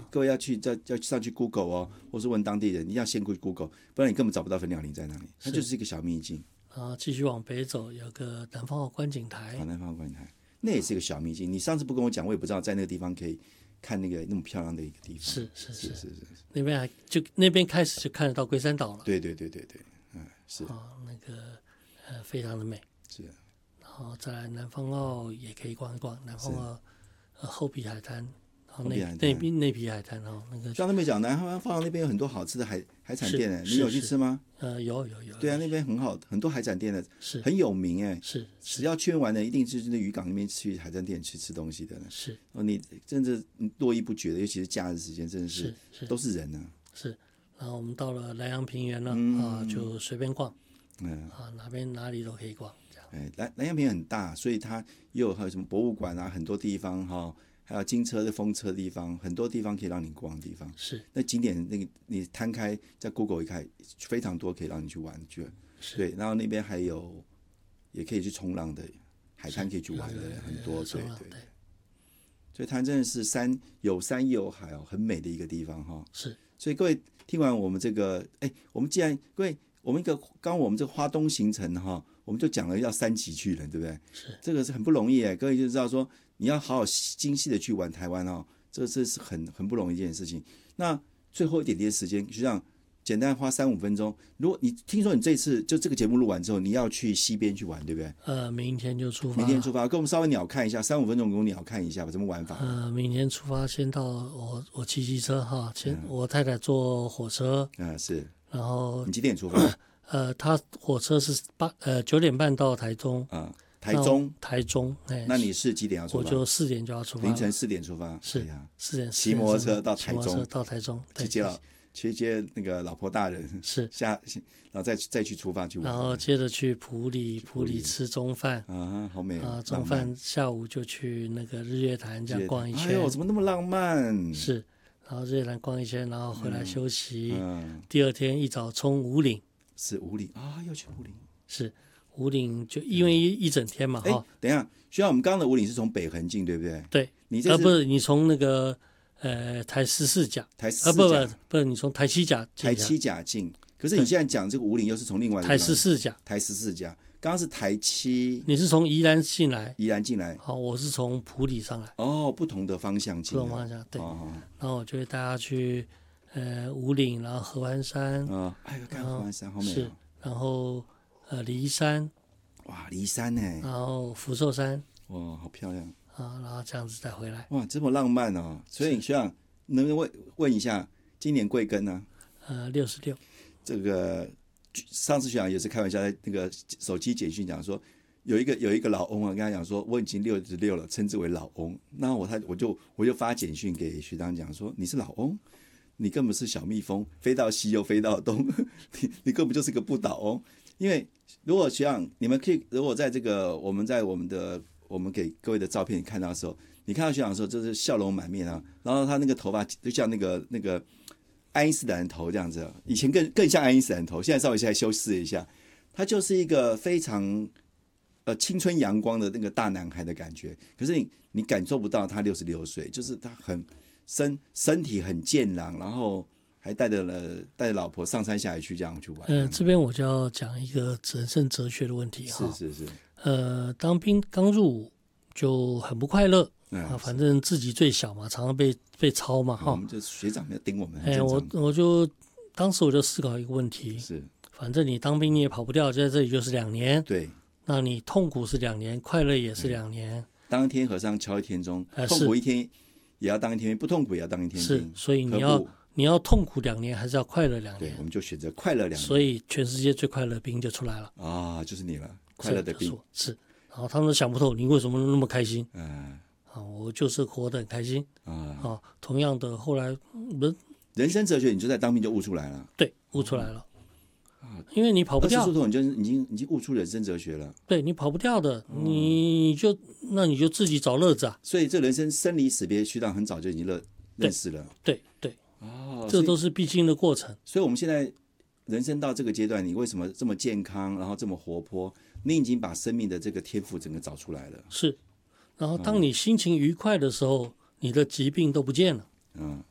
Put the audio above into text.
各位要上去 Google 哦，或是问当地人，一定要先去 Google， 不然你根本找不到焚鸟林在哪里。它就是一个小秘境。 继续往北走，有个南方澳观景台。 南方澳观景台，那也是一个小秘境。你上次不跟我讲，我也不知道在那个地方可以看那个那么漂亮的一个地方。 是，那边那边开始就看得到龟山岛了。 对，是那个非常的美。 是， 然后再来南方澳也可以逛一逛，南方澳后皮海滩。内皮海滩那个， 像他们讲，南方澳那边有很多好吃的海产店呢，你有去吃吗？ 有。 对啊，那边很好，很多海产店的， 是很有名哎。 是， 只要去玩的，一定就是那渔港那边去海产店去吃东西的呢。 是， 你真的络绎不绝的，尤其是假日时间，真的是都是人呢。 是，然后我们到了南洋平原了就随便逛，哪里都可以逛。 南洋平原很大，所以它还有什么博物馆啊，很多地方哈。还有金车的风车的地方，很多地方可以让你逛的地方。 是， 那景点你摊开在 Google 一看，非常多可以让你去玩去。对，然后那边还有也可以去冲浪的海滩可以去玩的很多。对。所以它真的是有山又有海很美的一个地方哈。 是。 所以各位听完我们这个，我们既然各位我们我们这个花东行程哈，我们就讲了要3集去了，对不对？ 是。这个是很不容易各位就知道说。你要好好精细的去玩台湾这是很不容易一件事情。那最后一点点时间，就像简单花3-5分钟。如果你听说你这次就这个节目录完之后，你要去西边去玩，对不对？ 明天就出发。 明天出发，跟我们稍微鸟看一下，3-5分钟给我鸟看一下吧，怎么玩法？ 明天出发，先到我骑机车我太太坐火车。 是。 然后你几点出发？ 她火车是9点半到台中。台中， 那你是几点要出发？ 我就4点就要出发， 凌晨4点出发。 是4点， 骑摩托车到台中，去接那个老婆大人， 是然后再去出发去玩， 然后接着去埔里吃中饭好美中饭下午就去那个日月潭这样逛一圈。 怎么那么浪漫？ 是，然后日月潭逛一圈，然后回来休息。第二天一早冲武岭。 是武岭要去武岭。 是。武岭就因为一整天嘛， 等一下，需要我们刚刚的武岭是从北横进，对不对？ 对， 你这不是你从那个台14甲，不，你从台七甲进。可是你现在讲这个武岭又是从另外一个台14 甲，刚刚是台七， 你是从宜兰进来， 好， 我是从埔里上来， 不同的方向进， 对，然后我就会带他去武岭，然后合欢山， 看合欢山好美是，然后梨山， 梨山呢， 然后福寿山， 好漂亮然后这样子再回来， 这么浪漫所以学长能不能问一下，今年贵庚呢 ？66。 这个上次学长也是开玩笑，在那个手机简讯讲说，有一个老翁跟他讲说，我已经66了，称之为老翁。那我就发简讯给学长讲说，你是老翁，你根本是小蜜蜂，飞到西又飞到东，你根本就是个不倒翁。因为如果学长你们可以，如果在这个我们给各位的照片看到的时候，你看到学长的时候就是笑容满面然后他那个头发就像那个爱因斯坦的头这样子，以前更像爱因斯坦的头，现在稍微再修饰一下，他就是一个非常青春阳光的那个大男孩的感觉。可是你感受不到他66岁，就是他很身体很健朗，然后还带着老婆上山下海去这样去玩。 这边我就要讲一个人生哲学的问题是。 当兵刚入伍就很不快乐反正自己最小嘛，常常被操嘛我们这学长要盯我们。 当时我就思考一个问题， 是， 反正你当兵你也跑不掉，在这里就是2年。 对， 那你痛苦是2年，快乐也是2年。 当一天和尚敲一天钟，痛苦一天也要当一天兵，不痛苦也要当一天兵。 是，所以你要痛苦2年，还是要快乐2年？ 对，我们就选择快乐2年。 所以全世界最快乐的兵就出来了就是你了，快乐的兵。 是，然后他们都想不透你为什么那么开心。我就是活得很开心同样的，后来人生哲学，你就在当兵就悟出来了。 对，悟出来了因为你跑不掉。20出头你就已经悟出人生哲学了。 对， 你跑不掉的，你就自己找乐子所以这人生生离死别，学长很早就已经认识了。 对，这都是必经的过程。 所以我们现在人生到这个阶段，你为什么这么健康，然后这么活泼？你已经把生命的这个天赋整个找出来了。 是。然后当你心情愉快的时候，你的疾病都不见了。